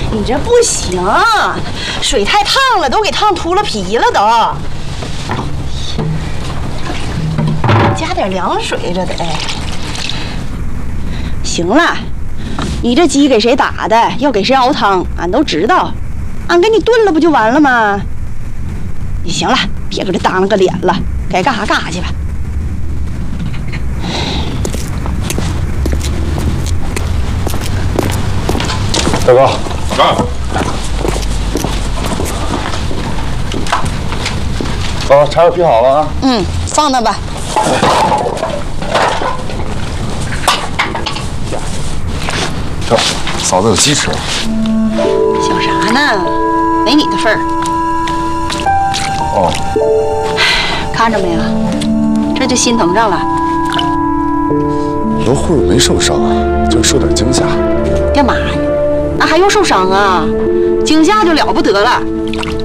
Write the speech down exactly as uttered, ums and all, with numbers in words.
你这不行，水太烫了，都给烫秃了皮了都。加点凉水，这得。行了，你这鸡给谁打的，要给谁熬汤，俺都知道，俺给你炖了不就完了吗？你行了，别搁这当了个脸了，该干啥干啥去吧。 大哥， 啊， 啊，柴火劈好了啊。 嗯，放那吧。 这嫂子有鸡吃了。 想啥呢？没你的份儿。 哦， 看着没有？这就心疼上了。 罗慧没受伤啊，就是受点惊吓。 干嘛呀？那还用受伤啊？惊吓就了不得了。